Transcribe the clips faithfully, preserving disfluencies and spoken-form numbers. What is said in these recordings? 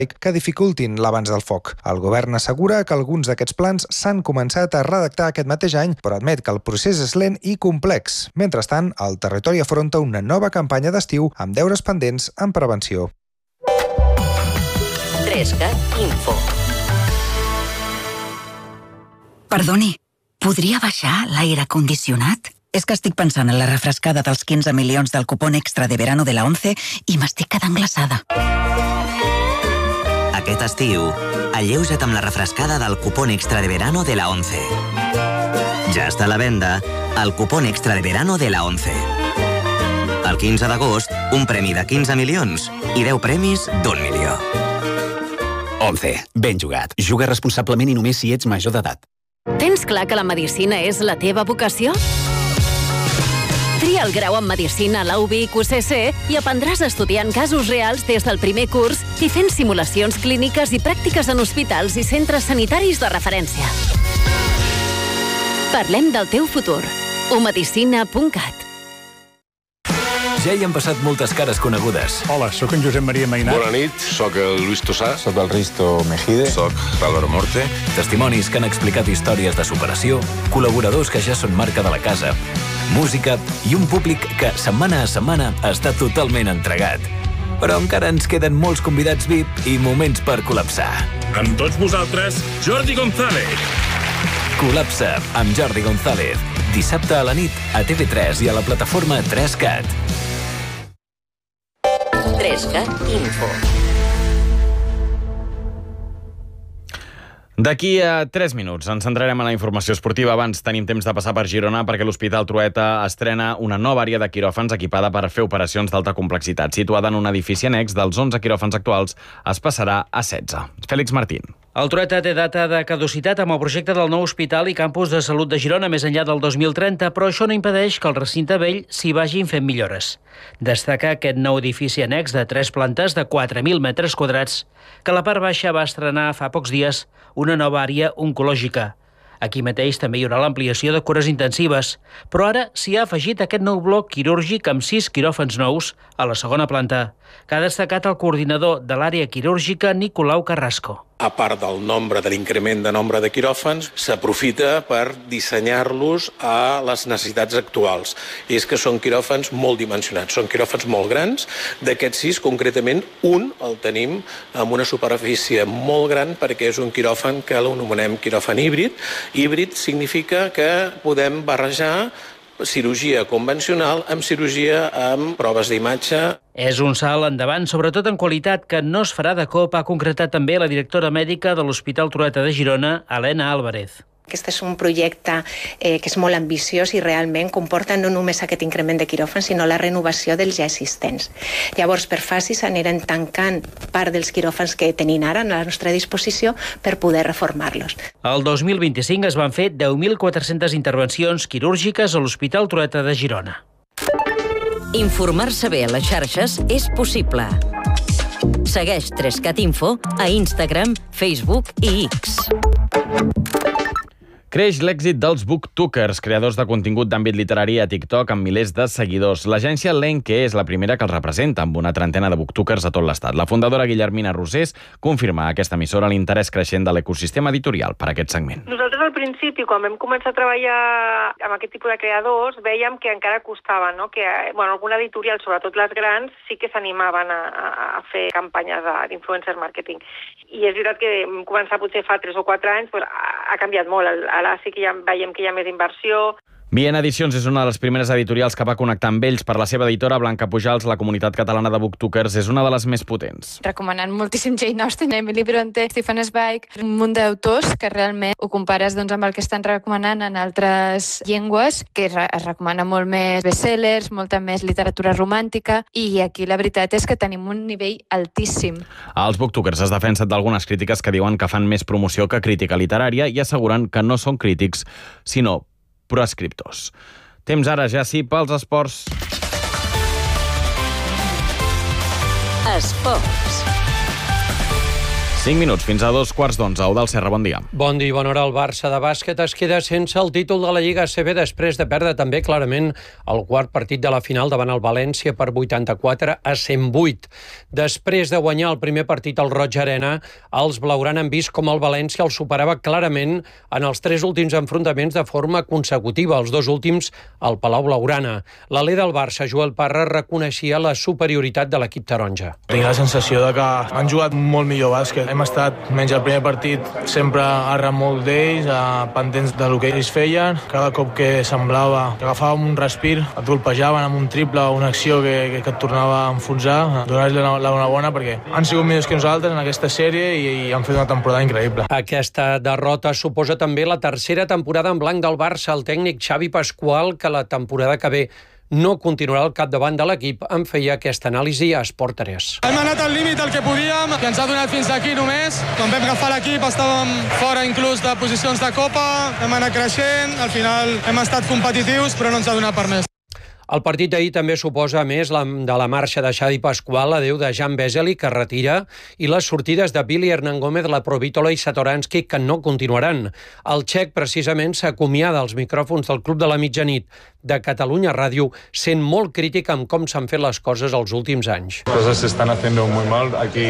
que dificultin l'avanç del foc. El govern assegura que alguns d'aquests plans s'han començat a redactar aquest mateix any, però admet que el procés és lent i complex. Mentrestant, el territori afronta una nova campanya d'estiu amb deures pendents en prevenció. Trescat Info. Perdoni, podria baixar l'aire condicionat? És que estic pensant en la refrescada dels quinze milions del cupón extra de verano de la ONCE i m'estic quedant glaçada. Aquest estiu, alleuja't amb la refrescada del cupón extra de verano de la ONCE. Ja està a la venda el cupón extra de verano de la ONCE. El quinze d'agost, un premi de quinze milions i deu premis d'un milió. ONCE. Ben jugat. Juga responsablement i només si ets major d'edat. Tens clar que la medicina és la teva vocació? Tria el grau en Medicina a la U B I C U C C i aprendràs estudiant casos reals des del primer curs i fent simulacions clíniques i pràctiques en hospitals i centres sanitaris de referència. Parlem del teu futur. u medicina punt cat. Ja hi han passat moltes cares conegudes. Hola, sóc en Josep Maria Mainat. Bona nit, sóc el Luis Tosà. Sóc el Risto Mejide. Sóc l'Álvaro Morte. Testimonis que han explicat històries de superació, col·laboradors que ja són marca de la casa, música i un públic que setmana a setmana està totalment entregat. Però encara ens queden molts convidats V I P i moments per col·lapsar. Amb tots vosaltres, Jordi González. Col·lapsa amb Jordi González. Dissabte a la nit a T V tres i a la plataforma tres cat. Trescat Info. D'aquí a tres minuts ens centrarem en la informació esportiva. Abans tenim temps de passar per Girona perquè l'Hospital Trueta estrena una nova àrea de quiròfans equipada per fer operacions d'alta complexitat. Situada en un edifici annex, dels onze quiròfans actuals es passarà a setze. Fèlix Martín. El Trueta té data de caducitat amb el projecte del nou hospital i campus de salut de Girona més enllà del dos mil trenta, però això no impedeix que el recinte vell s'hi vagin fent millores. Destaca aquest nou edifici annex de tres plantes de quatre mil metres quadrats, que a la part baixa va estrenar fa pocs dies una nova àrea oncològica. Aquí mateix també hi haurà l'ampliació de cures intensives, però ara s'hi ha afegit aquest nou bloc quirúrgic amb sis quiròfans nous a la segona planta, que ha destacat el coordinador de l'àrea quirúrgica Nicolau Carrasco. A part del nombre de l'increment de nombre de quiròfans, s'aprofita per dissenyar-los a les necessitats actuals. I és que són quiròfans molt dimensionats, són quiròfans molt grans. D'aquests sis, concretament, un el tenim amb una superfície molt gran perquè és un quiròfan que l'anomenem quiròfan híbrid. Híbrid significa que podem barrejar cirurgia convencional amb cirurgia amb proves d'imatge. És un salt endavant, sobretot en qualitat, que no es farà de cop, ha concretat també la directora mèdica de l'Hospital Trueta de Girona, Helena Álvarez. Aquest és un projecte eh, que és molt ambiciós i realment comporta no només aquest increment de quiròfans, sinó la renovació dels ja existents. Llavors, per facis anirem tancant part dels quiròfans que tenim ara a la nostra disposició per poder reformar-los. El dos mil vint-i-cinc es van fer deu mil quatre-centes intervencions quirúrgiques a l'Hospital Trueta de Girona. Informar-se bé a les xarxes és possible. Segueix Trescat Info a Instagram, Facebook i X. Creix l'èxit dels booktokers, creadors de contingut d'àmbit literari a TikTok amb milers de seguidors. L'agència Lenke és la primera que els representa, amb una trentena de booktokers a tot l'estat. La fundadora Guillermina Rosés confirma a aquesta emissora l'interès creixent de l'ecosistema editorial per a aquest segment. Nosaltres al principi, quan vam començar a treballar amb aquest tipus de creadors, vèiem que encara costava, no? Que bueno, alguna editorial, sobretot les grans, sí que s'animaven a, a fer campanyes d'influencer marketing. I és veritat que vam començar potser fa tres o quatre anys, pues, ha, ha canviat molt. Ara sí que ja veiem que hi ha més inversió. Bien Edicions és una de les primeres editorials que va connectar amb ells. Per la seva editora, Blanca Pujals, la comunitat catalana de booktokers és una de les més potents. Recomanant moltíssim Jane Austen, Emily Bronte, Stephen Zweig, un munt d'autors que realment ho compares doncs, amb el que estan recomanant en altres llengües, que es, es recomana molt més bestsellers, molta més literatura romàntica, i aquí la veritat és que tenim un nivell altíssim. Els booktokers es defensen d'algunes crítiques que diuen que fan més promoció que crítica literària i asseguren que no són crítics, sinó proescriptors. Temps ara ja sí pels esports. Esports. cinc minuts fins a dos quarts d'onze. Eudald Serra, bon dia. Bon dia i bona hora. El Barça de bàsquet es queda sense el títol de la Lliga A C B després de perdre també clarament el quart partit de la final davant el València per vuitanta-quatre a cent vuit. Després de guanyar el primer partit al Roig Arena, els blaugrana han vist com el València el superava clarament en els tres últims enfrontaments de forma consecutiva, els dos últims al Palau Blaugrana. L'alè del Barça, Joel Parra, reconeixia la superioritat de l'equip taronja. Tinc la sensació de que han jugat molt millor bàsquet. Hem estat, menys el primer partit, sempre arran molt d'ells, pendents del que ells feien. Cada cop que semblava que agafàvem un respir, et golpejaven amb un triple o una acció que, que, que et tornava a enfonsar. Donar-los la, la bona bona perquè han sigut millors que nosaltres en aquesta sèrie i, i han fet una temporada increïble. Aquesta derrota suposa també la tercera temporada en blanc del Barça. El tècnic Xavi Pasqual, que la temporada que ve no continuarà al capdavant de l'equip, en feia aquesta anàlisi a Esport tres. Hem anat al límit el que podíem, que ens ha donat fins aquí només. Quan vam agafar l'equip estàvem fora inclús de posicions de Copa, hem anat creixent, al final hem estat competitius, però no ens ha donat per més. El partit d'ahir també suposa, a més, la, de la marxa de Xavi Pasqual, l'adeu de Jan Vesely, que retira, i les sortides de Billy Hernán Gómez, la Provítola i Satoransky, que no continuaran. El txec, precisament, s'acomiada als micròfons del Club de la Mitjanit de Catalunya Ràdio, sent molt crític amb com s'han fet les coses els últims anys. Cosas se están haciendo muy mal aquí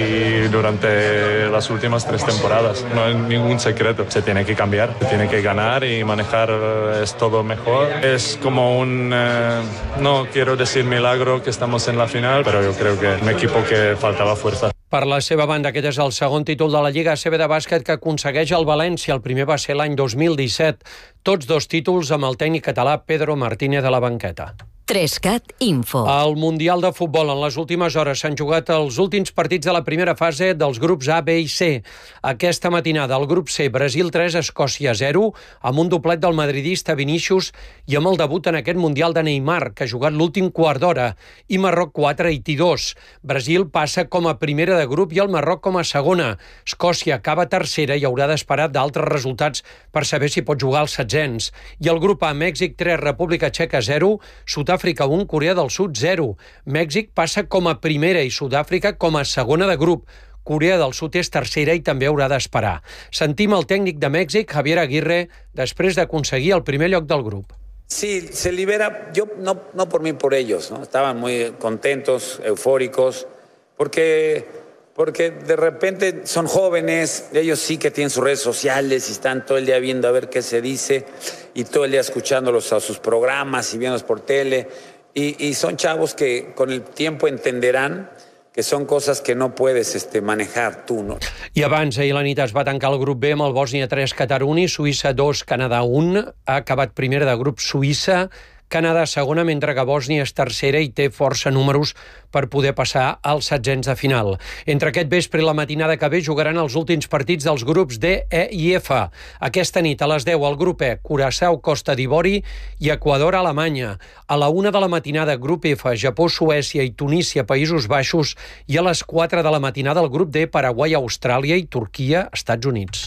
durante las últimas tres temporadas. No hay ningún secreto. Se tiene que cambiar, se tiene que ganar y manejar es todo mejor. Es como un... Eh, no quiero decir milagro que estamos en la final, pero yo creo que un equipo que faltaba fuerza. Per la seva banda, aquest és el segon títol de la Lliga A C B de bàsquet que aconsegueix el València. El primer va ser l'any dos mil disset. Tots dos títols amb el tècnic català Pedro Martínez a la banqueta. Trescat Info. Al Mundial de Futbol, en les últimes hores s'han jugat els últims partits de la primera fase dels grups A, B i C. Aquesta matinada, el grup C, Brasil tres, Escòcia zero, amb un doblet del madridista Vinícius i amb el debut en aquest Mundial de Neymar, que ha jugat l'últim quart d'hora, i Marroc quatre, Haití dos. Brasil passa com a primera de grup i el Marroc com a segona. Escòcia acaba tercera i haurà d'esperar d'altres resultats per saber si pot jugar als setzents. I el grup A, Mèxic tres, República Txeca zero, Sud-àfrica un, Corea del Sud zero. Mèxic passa com a primera i Sud-àfrica com a segona de grup. Corea del Sud és tercera i també haurà d'esperar. Sentim el tècnic de Mèxic, Javier Aguirre, després d'aconseguir el primer lloc del grup. Sí, se libera, yo no, no por mí, por ellos, ¿no? Estaban muy contentos, eufóricos, porque, porque de repente son jóvenes, ellos sí que tienen sus redes sociales y están todo el día viendo a ver qué se dice y todo el día escuchándolos a sus programas y viéndolos por tele, y, y son chavos que con el tiempo entenderán que són coses que no puedes este, manejar tu, no? I abans, ahir la nit es va tancar el grup B amb el Bòsnia tres, Cataruni, Suïssa dos, Canadà un. Ha acabat primera de grup Suïssa, Canadà segona, mentre que Bòsnia és tercera i té força números per poder passar als setzents de final. Entre aquest vespre i la matinada que ve jugaran els últims partits dels grups D, E i F. Aquesta nit a les deu el grup E, Curaçao, Costa d'Ivori i Equador, Alemanya. A la una de la matinada, grup F, Japó, Suècia i Tunísia, Països Baixos, i a les quatre de la matinada el grup D, Paraguai, Austràlia i Turquia, Estats Units.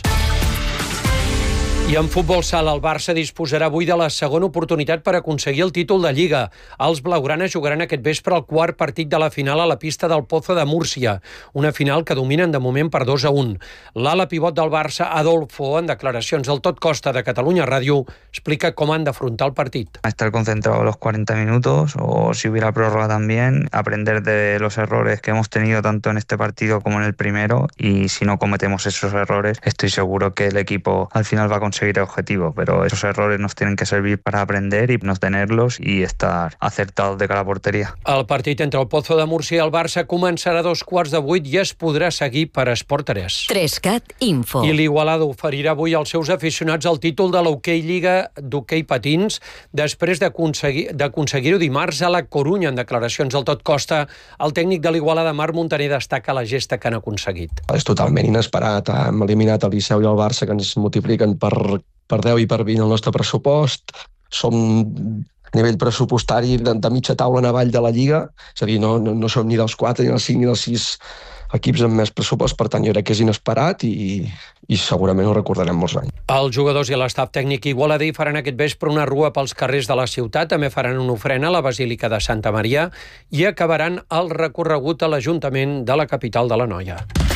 I en futbol sala, el Barça disposarà avui de la segona oportunitat per aconseguir el títol de Lliga. Els blaugranes jugaran aquest vespre el quart partit de la final a la pista del Pozo de Múrcia, una final que dominen de moment per dos a un. L'ala pivot del Barça, Adolfo, en declaracions al Tot Costa de Catalunya Ràdio, explica com han d'afrontar el partit. Estar concentrado los cuarenta minutos, o si hubiera prórroga también, aprender de los errores que hemos tenido tanto en este partido como en el primero, y si no cometemos esos errores, estoy seguro que el equipo al final va a conseguir el objetivo, pero esos errores nos tienen que servir para aprender y no tenerlos y estar acertados de cara a portería. El partit entre el Pozo de Múrcia i el Barça començarà a dos quarts de vuit i es podrà seguir per Esport tres. Trescat Info. I l'Igualada oferirà avui als seus aficionats el títol de l'Hockey Lliga d'hoquei patins després d'aconseguir-ho dimarts a la Corunya. En declaracions al Tot Costa, el tècnic de l'Igualada, Marc Montaner, destaca la gesta que han aconseguit. És totalment inesperat. Hem eliminat el Liceu i el Barça, que ens multipliquen per per deu i per vint el nostre pressupost. Som a nivell pressupostari de, de mitja taula en avall de la Lliga, és a dir, no, no, no som ni dels quatre, ni dels cinc, ni dels sis equips amb més pressupost, per tant jo crec que és inesperat i, i segurament ho recordarem molts anys. Els jugadors i l'estaf tècnic igualadí faran aquest vespre una rua pels carrers de la ciutat, també faran una ofrena a la Basílica de Santa Maria i acabaran el recorregut a l'Ajuntament de la capital de l'Anoia.